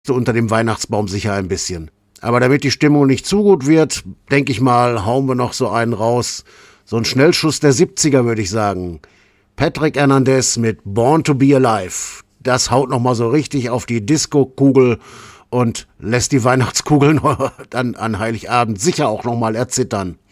so unter dem Weihnachtsbaum sicher ein bisschen. Aber damit die Stimmung nicht zu gut wird, denke ich mal, hauen wir noch so einen raus. So ein Schnellschuss der 70er, würde ich sagen. Patrick Hernandez mit Born to be Alive. Das haut nochmal so richtig auf die Disco-Kugel und lässt die Weihnachtskugeln dann an Heiligabend sicher auch nochmal erzittern.